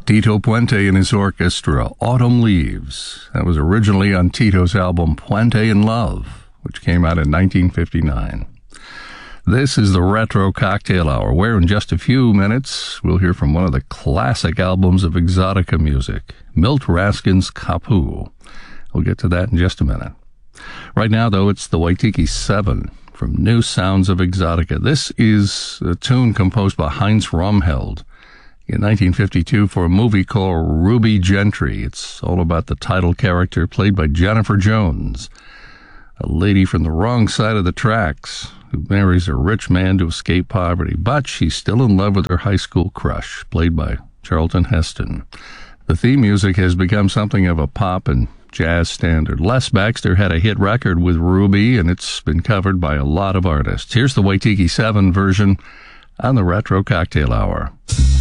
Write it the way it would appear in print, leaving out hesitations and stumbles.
Tito Puente and his orchestra, Autumn Leaves. That was originally on Tito's album Puente in Love, which came out in 1959. This is the Retro Cocktail Hour, where in just a few minutes we'll hear from one of the classic albums of exotica music, Milt Raskin's Kapu. We'll get to that in just a minute. Right now, though, it's the Waitiki 7 from New Sounds of Exotica. This is a tune composed by Heinz Romheld in 1952 for a movie called Ruby Gentry. It's all about the title character played by Jennifer Jones, a lady from the wrong side of the tracks who marries a rich man to escape poverty, but she's still in love with her high school crush, played by Charlton Heston. The theme music has become something of a pop and jazz standard. Les Baxter had a hit record with Ruby, and it's been covered by a lot of artists. Here's the Waitiki 7 version on the Retro Cocktail Hour.